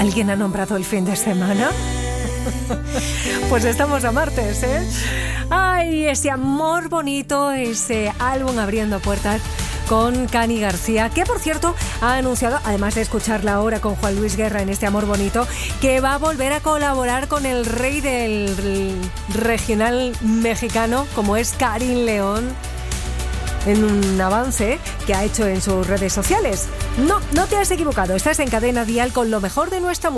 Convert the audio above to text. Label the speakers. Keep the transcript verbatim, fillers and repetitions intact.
Speaker 1: ¿Alguien ha nombrado el fin de semana? Pues estamos a martes, ¿eh? Ay, ese amor bonito, ese álbum abriendo puertas con Cani García, que por cierto ha anunciado, además de escucharla ahora con Juan Luis Guerra en este Amor Bonito, que va a volver a colaborar con el rey del regional mexicano, como es Karim León, en un avance que ha hecho en sus redes sociales. No, no te has equivocado, estás en Cadena Dial con lo mejor de nuestra música.